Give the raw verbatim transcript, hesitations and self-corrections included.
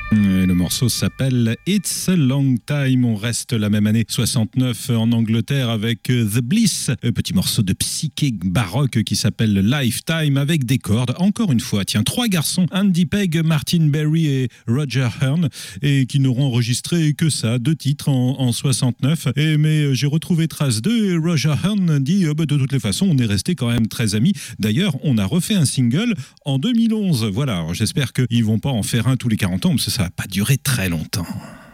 Et le morceau s'appelle It's a Long Time. On reste la même année soixante-neuf en Angleterre avec The Bliss, un petit morceau de psyché baroque qui s'appelle Lifetime avec des cordes. Encore une fois, tiens, trois garçons, Andy Pegg, Martin Berry et Roger Hearn, et qui n'auront enregistré que ça, deux titres en, en soixante-neuf. Et, mais j'ai retrouvé trace d'eux et Roger Hearn dit oh, bah, de toutes les façons, on est restés quand même très amis. D'ailleurs, on a refait un single en deux mille onze. Voilà, alors, j'espère qu'ils ne vont pas en faire un tous les quarante ans, parce que ça va pas durer très longtemps.